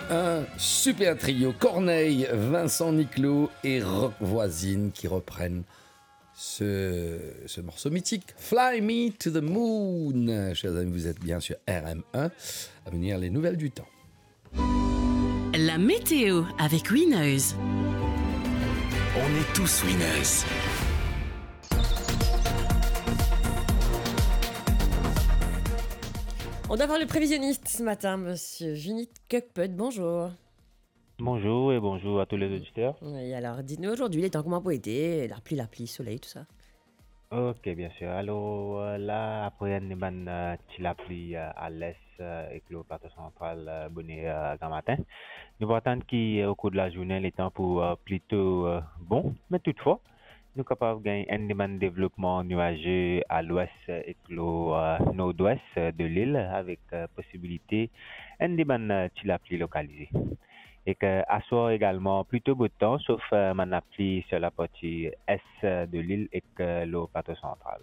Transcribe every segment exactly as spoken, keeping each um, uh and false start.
Un super trio, Corneille, Vincent Niclot et Rock Voisine qui reprennent ce, ce morceau mythique, Fly Me to the Moon. Chers amis, vous êtes bien sur R M un, à venir les nouvelles du temps. La météo avec Winners. On est tous winners. On doit voir le prévisionniste ce matin, monsieur Vinit Cockpud. Bonjour. Bonjour et bonjour à tous les auditeurs. Et alors, dites-nous aujourd'hui, les temps comment pour été, la pluie, la pluie, soleil, tout ça. Ok, bien sûr. Alors euh, là, après une bonne euh, la pluie euh, à l'est euh, et que le plateau central euh, bonnet euh, grand matin, nous pouvons attendre qu'au cours de la journée, les temps pour euh, plutôt euh, bon, mais toutefois, nous sommes capables de gagner un bon développement nuageux à l'ouest et que le euh, nord-ouest de l'île avec euh, possibilité un bon euh, la pluie localisée. Et que à soir également plutôt beau temps, sauf euh, ma pluie sur la partie est de l'île et que le plateau central.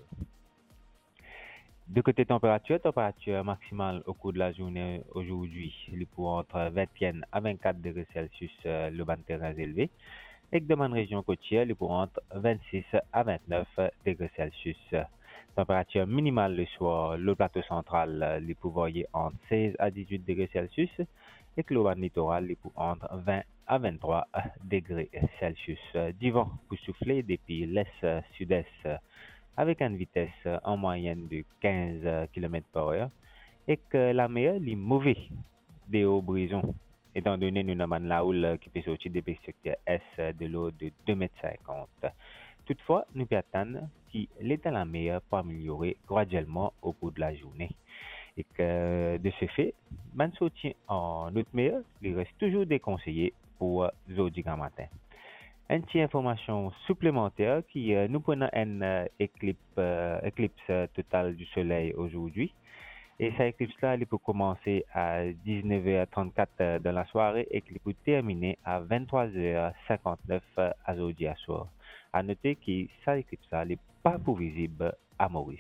De côté température, température maximale au cours de la journée aujourd'hui, il est pour entre vingt et un à vingt-quatre degrés Celsius euh, le bas de terrain élevé, et que dans ma région côtière, il est pour entre vingt-six à vingt-neuf degrés Celsius. Température minimale le soir, le plateau central, il est pour varier entre seize à dix-huit degrés Celsius, et que le bas littoral est pour entre vingt à vingt-trois degrés Celsius. Du vent pour souffler depuis l'est-sud-est avec une vitesse en moyenne de quinze kilomètres par heure et que la meilleure est mauvaise des hauts brisons, étant donné nous avons la houle qui peut sortir des secteurs est de l'eau de deux mètres cinquante. Toutefois, nous pouvons attendre que l'état la meilleure pour améliorer graduellement au cours de la journée. Et que de ce fait, man soutien en notre meilleur, il reste toujours déconseillé pour aujourd'hui grand matin. Une petite information supplémentaire qui euh, nous prenons une euh, éclipse, euh, éclipse euh, totale du soleil aujourd'hui. Et cette éclipse-là, elle peut commencer à dix-neuf heures trente-quatre euh, dans la soirée et qu'elle peut terminer à vingt-trois heures cinquante-neuf euh, à aujourd'hui à soir. À noter que cette éclipse-là n'est pas pour visible à Maurice.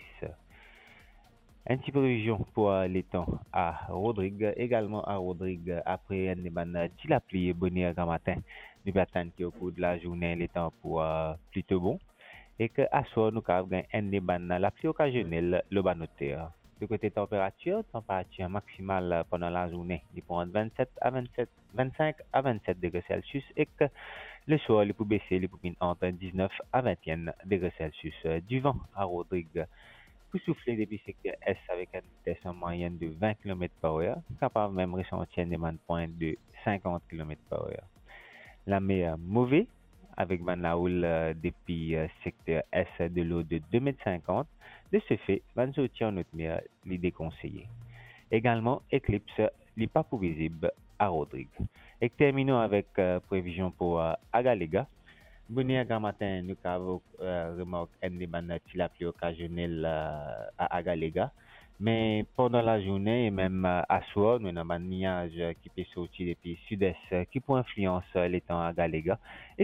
Un petit prévision pour euh, les temps à Rodrigue, également à Rodrigue, après une bonne la pluie bonne grand matin. Nous pouvons attendre qu'au cours de la journée, les temps pour euh, plutôt bon. Et qu'à soir, nous avons une bonne la pluie occasionnelle, le bas notaire. De côté température, température maximale pendant la journée, il peut être vingt-sept à vingt-sept, vingt-cinq à vingt-sept degrés Celsius. Et que le soir, il peut baisser, il peut entre dix-neuf à vingt et un degrés Celsius. Du vent à Rodrigue. Pour souffler depuis le secteur est avec une vitesse en moyenne de vingt kilomètres par heure, capable même de ressentir une demande pointe de cinquante kilomètres par heure. La mer mauvaise, avec Van la houle euh, depuis le euh, secteur est de l'eau de deux mètres cinquante, de ce fait, Van sortir en notre mer, les déconseillé. Également, éclipse, n'est pas pour visible à Rodrigue. Et terminons avec euh, prévision pour euh, Agalega. Bonne grand matin, nous avons euh, remarqué une bonne la pluie occasionnelle euh, à Agalega. Mais pendant la journée et même euh, à soir, nous avons un nuage qui peut sortir depuis le sud-est qui peut influencer les temps à Agalega. Et